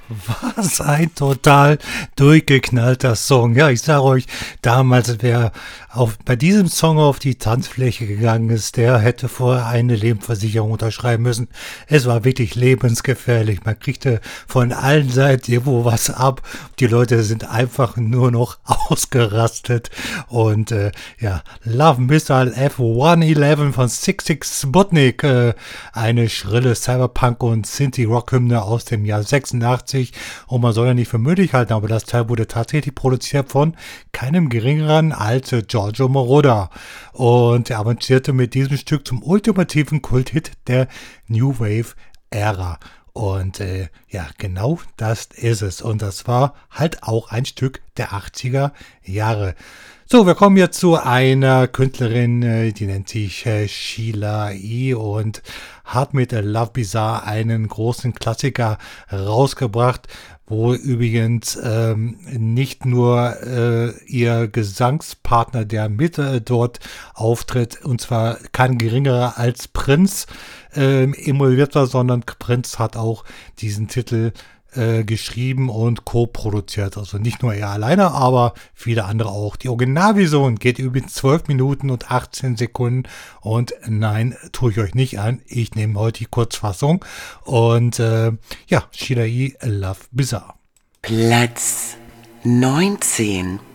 Was ein total durchgeknallter Song. Ja, ich sage euch, damals, wer bei diesem Song auf die Tanzfläche gegangen ist, der hätte vorher eine Lebensversicherung unterschreiben müssen. Es war wirklich lebensgefährlich. Man kriegte von allen Seiten irgendwo was ab. Die Leute sind einfach nur noch ausgerastet. Und ja, Love Missile F-111 von 66 Sputnik. Eine schrille Cyberpunk- und Synthie-Rock-Hymne aus dem Jahr 86. Und man soll ja nicht für möglich halten, aber das Teil wurde tatsächlich produziert von keinem geringeren als Giorgio Moroder. Und er avancierte mit diesem Stück zum ultimativen Kulthit der New Wave-Ära. Und ja, genau das ist es. Und das war halt auch ein Stück der 80er Jahre. So, wir kommen jetzt zu einer Künstlerin, die nennt sich Sheila E. und hat mit Love Bizarre einen großen Klassiker rausgebracht, wo übrigens nicht nur ihr Gesangspartner, der mit dort auftritt, und zwar kein geringerer als Prince, involviert war, sondern Prince hat auch diesen Titel geschrieben und co-produziert. Also nicht nur er alleine, aber viele andere auch. Die Originalversion geht über 12 Minuten und 18 Sekunden und nein, tue ich euch nicht an. Ich nehme heute die Kurzfassung und ja, Sheila E. Love Bizarre. Platz 19.